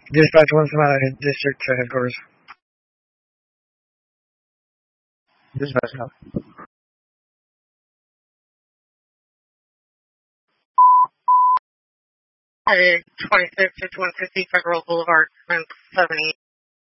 Dispatch 1 Savannah District to headquarters. Dispatch now. Hey, 26 to 150 Federal Boulevard, 7